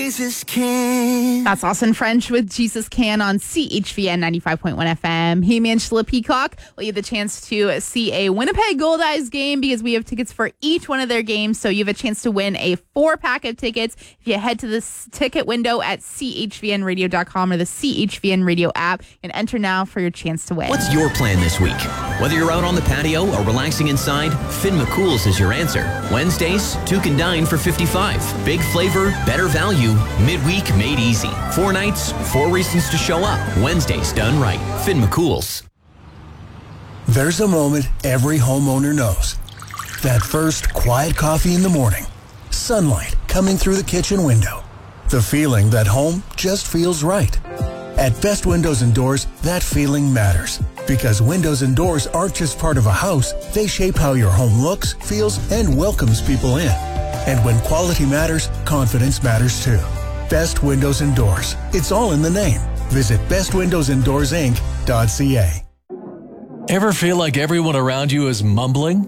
Jesus Can. That's Austin French with Jesus Can on CHVN 95.1 FM. Hey, Angela Peacock. Well, you have the chance to see a Winnipeg Gold Eyes game because we have tickets for each one of their games. So you have a chance to win a 4-pack of tickets if you head to the ticket window at chvnradio.com or the CHVN Radio app and enter now for your chance to win. What's your plan this week? Whether you're out on the patio or relaxing inside, Finn McCool's is your answer. Wednesdays, 2 can dine for $55. Big flavor, better value. Midweek made easy. 4 nights, 4 reasons to show up. Wednesdays done right. Finn McCool's. There's a moment every homeowner knows. That first quiet coffee in the morning. Sunlight coming through the kitchen window. The feeling that home just feels right. At Best Windows and Doors, that feeling matters. Because windows and doors aren't just part of a house, they shape how your home looks, feels, and welcomes people in. And when quality matters, confidence matters too. Best Windows and Doors. It's all in the name. Visit bestwindowsanddoorsinc.ca. Ever feel like everyone around you is mumbling?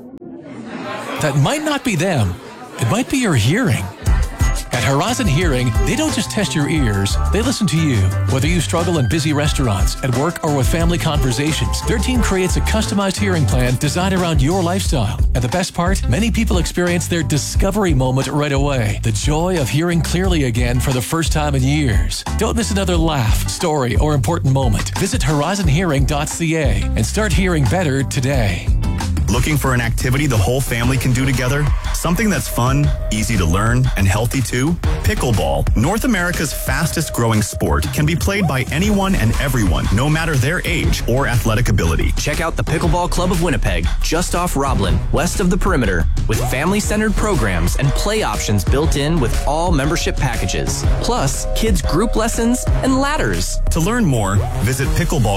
That might not be them. It might be your hearing. At Horizon Hearing, they don't just test your ears, they listen to you. Whether you struggle in busy restaurants, at work, or with family conversations, their team creates a customized hearing plan designed around your lifestyle. And the best part, many people experience their discovery moment right away. The joy of hearing clearly again for the first time in years. Don't miss another laugh, story, or important moment. Visit horizonhearing.ca and start hearing better today. Looking for an activity the whole family can do together? Something that's fun, easy to learn, and healthy too? Pickleball, North America's fastest growing sport, can be played by anyone and everyone, no matter their age or athletic ability. Check out the Pickleball Club of Winnipeg, just off Roblin, west of the perimeter, with family-centered programs and play options built in with all membership packages, plus kids group lessons and ladders. To learn more, visit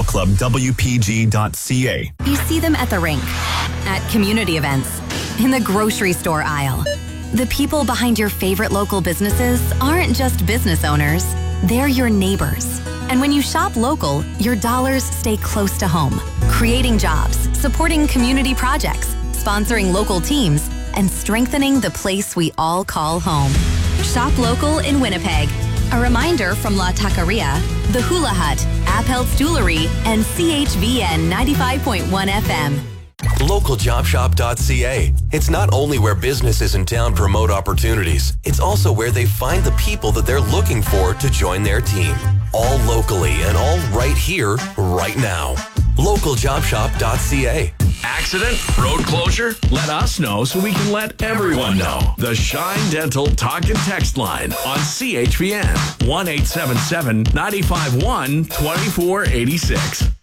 pickleballclubwpg.ca. You see them at the rink, at community events, in the grocery store aisle. The people behind your favorite local businesses aren't just business owners, they're your neighbors. And when you shop local, your dollars stay close to home, creating jobs, supporting community projects, sponsoring local teams, and strengthening the place we all call home. Shop local in Winnipeg. A reminder from La Taqueria, The Hula Hut, Appel Stoolery, and CHVN 95.1 FM. LocalJobShop.ca. It's not only where businesses in town promote opportunities, it's also where they find the people that they're looking for to join their team. All locally and all right here, right now. LocalJobShop.ca. Accident? Road closure? Let us know so we can let everyone know. The Shine Dental Talk and Text line on CHVN 1-877-951-2486.